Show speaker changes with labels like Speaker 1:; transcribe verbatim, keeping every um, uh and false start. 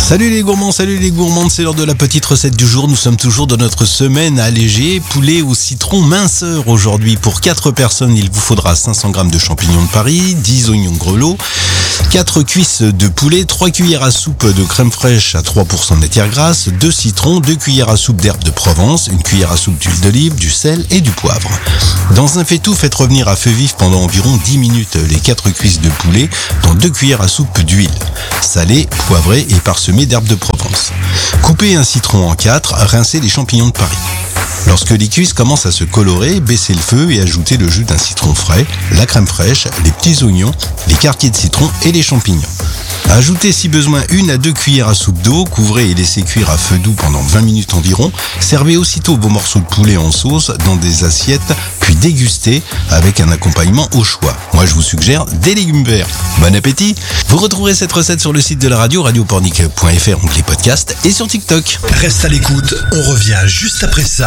Speaker 1: Salut les gourmands, salut les gourmandes, c'est l'heure de la petite recette du jour. Nous sommes toujours dans notre semaine allégée. Poulet au citron minceur aujourd'hui. Pour quatre personnes, il vous faudra cinq cents grammes de champignons de Paris, dix oignons grelots, quatre cuisses de poulet, trois cuillères à soupe de crème fraîche à trois pour cent de matière grasse, deux citrons, deux cuillères à soupe d'herbes de Provence, une cuillère à soupe d'huile d'olive, du sel et du poivre. Dans un faitout, faites revenir à feu vif pendant environ dix minutes les quatre cuisses de poulet dans deux cuillères à soupe d'huile. Salée, poivrée et parsemée d'herbes de Provence. Coupez un citron en quatre, rincez les champignons de Paris. Lorsque les cuisses commencent à se colorer, baissez le feu et ajoutez le jus d'un citron frais, la crème fraîche, les petits oignons, les quartiers de citron et les champignons. Ajoutez si besoin une à deux cuillères à soupe d'eau, couvrez et laissez cuire à feu doux pendant vingt minutes environ. Servez aussitôt vos morceaux de poulet en sauce dans des assiettes, puis dégustez avec un accompagnement au choix. Moi je vous suggère des légumes verts. Bon appétit! Vous retrouverez cette recette sur le site de la radio, radio pornic point f r, onglet podcast, et sur TikTok.
Speaker 2: Reste à l'écoute, on revient juste après ça.